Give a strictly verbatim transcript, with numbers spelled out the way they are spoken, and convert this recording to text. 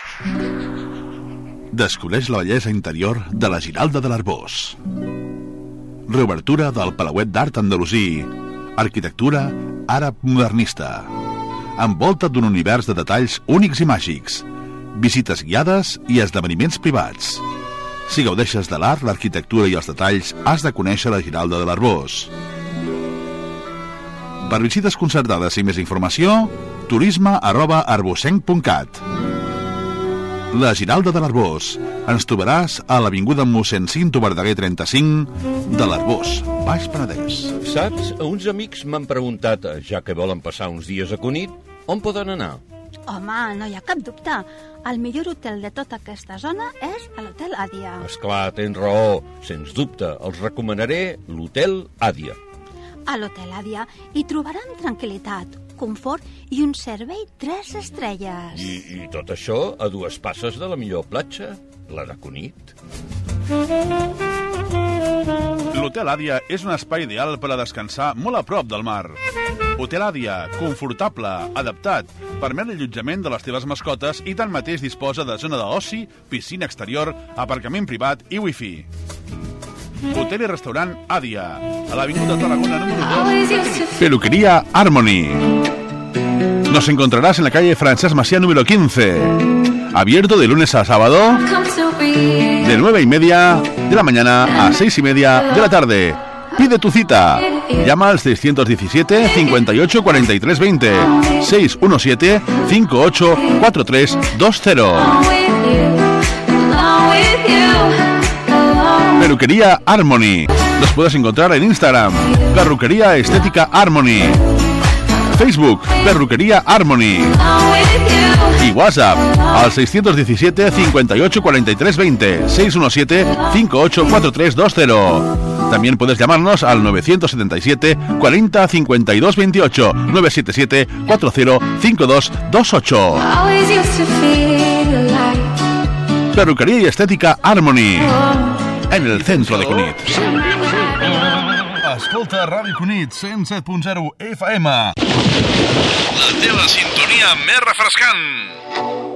Descobreix la bellesa interior de la Giralda de l'Arboç. Reobertura del Palauet d'Art Andalusí. Arquitectura àrab modernista. Envolta't d'un univers de detalls únics i màgics. Visites guiades i esdeveniments privats. Si gaudeixes de l'art, l'arquitectura i els detalls, has de conèixer la Giralda de l'Arboç. Per visites concertades i més informació, turisme arroba arbocenc punt cat. La Giralda de l'Arboç. Ens trobaràs a l'avinguda mossèn Cinto Verdaguer trenta-cinc de l'Arboç, Baix Penedès. Saps? Uns amics m'han preguntat, ja que volen passar uns dies a Cunit, on poden anar? Home, no hi ha cap dubte. El millor hotel de tota aquesta zona és l'Hotel Àdia. Esclar, tens raó. Sens dubte, els recomanaré l'Hotel Àdia. A l'Hotel Àdia hi trobaran tranquil·litat, confort i un servei tres estrelles. I, I tot això a dues passes de la millor platja, la de Cunit. L'Hotel Àdia és un espai ideal per a descansar molt a prop del mar. Hotel Àdia, confortable, adaptat, permet l'allotjament de les teves mascotes i tanmateix disposa de zona d'oci, piscina exterior, aparcament privat i wifi. Hotel y restaurant Àdia, a l'avinguda Tarragona número dos. Peluquería Harmony. Nos encontrarás en la calle Francesc Macià número quince. Abierto de lunes a sábado, de nueve y media de la mañana a seis y media de la tarde. Pide tu cita. Llama al seiscientos diecisiete, cincuenta y ocho, cuarenta y tres veinte. seis uno siete, cinco ocho cuatro tres dos cero. Peluquería Harmony. Los puedes encontrar en Instagram, Perruquería Estética Harmony. Facebook, Perruquería Harmony. Y WhatsApp al seiscientos diecisiete, cincuenta y ocho, cuarenta y tres veinte. seis uno siete, cinco ocho cuatro tres dos cero. También puedes llamarnos al novecientos setenta y siete, cuarenta, cincuenta y dos veintiocho. nueve siete siete, cuatro cero cinco dos dos ocho. Perruquería y Estética Harmony. En el centro de Cunit. Escolta Ràdio Cunit, cent set punt zero F M. La teva sintonia més refrescant.